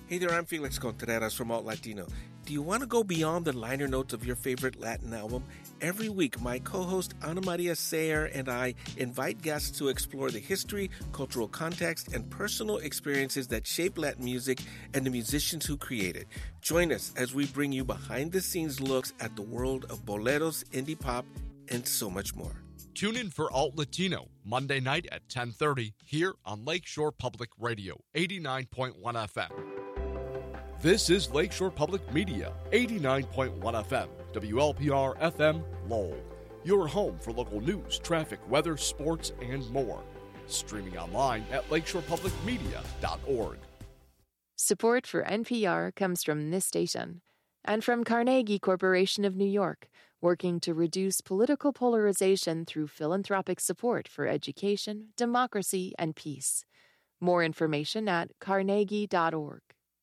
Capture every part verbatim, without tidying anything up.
Hey there, I'm Felix Contreras from Alt Latino. Do you want to go beyond the liner notes of your favorite Latin album? Every week, my co-host Ana Maria Sayer and I invite guests to explore the history, cultural context, and personal experiences that shape Latin music and the musicians who create it. Join us as we bring you behind-the-scenes looks at the world of boleros, indie pop, and so much more. Tune in for Alt Latino, Monday night at ten thirty, here on Lakeshore Public Radio, eighty-nine point one F M. This is Lakeshore Public Media, eighty-nine point one F M, W L P R F M, Lowell. Your home for local news, traffic, weather, sports, and more. Streaming online at lakeshore public media dot org. Support for N P R comes from this station and from Carnegie Corporation of New York, working to reduce political polarization through philanthropic support for education, democracy, and peace. More information at carnegie dot org.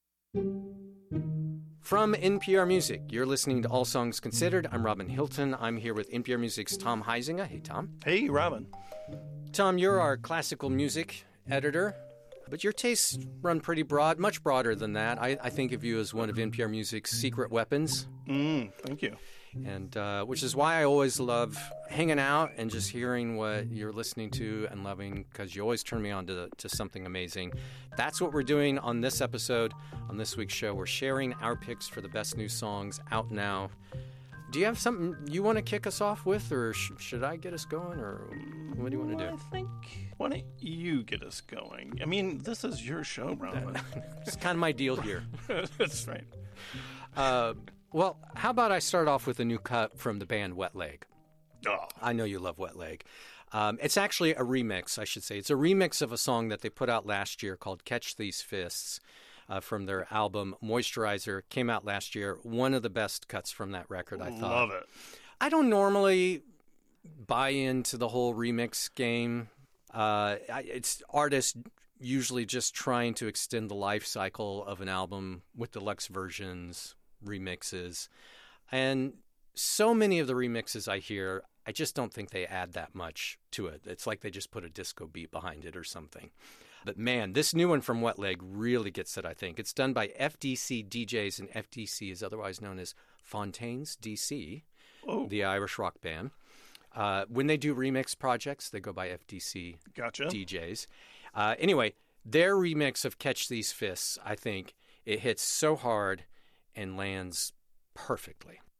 From N P R Music, you're listening to All Songs Considered. I'm Robin Hilton. I'm here with N P R Music's Tom Heisinger. Hey, Tom. Hey, Robin. Tom, you're our classical music editor, but your tastes run pretty broad, much broader than that. I, I think of you as one of N P R Music's secret weapons. Mm, thank you. And uh, which is why I always love hanging out and just hearing what you're listening to and loving, because you always turn me on to, to something amazing. That's what we're doing on this episode. On this week's show, we're sharing our picks for the best new songs out now. Do you have something you want to kick us off with, or sh- should I get us going, or what do you want to do? I think, why don't you get us going? I mean, this is your show, Robin. It's kind of my deal here. That's right. Uh, well, how about I start off with a new cut from the band Wet Leg? Oh. I know you love Wet Leg. Um, it's actually a remix, I should say. It's a remix of a song that they put out last year called Catch These Fists uh, from their album Moisturizer. Came out last year. One of the best cuts from that record, I thought. Love it. I don't normally buy into the whole remix game. Uh, I, it's artists usually just trying to extend the life cycle of an album with deluxe versions, remixes. And so many of the remixes I hear, I just don't think they add that much to it. It's like they just put a disco beat behind it or something. But man, this new one from Wet Leg really gets it, I think. It's done by F D C D Js, and F D C is otherwise known as Fontaines D C, Oh. the Irish rock band. Uh, when they do remix projects, they go by F D C Gotcha. D Js. Uh, anyway, their remix of Catch These Fists, I think, it hits so hard and lands perfectly.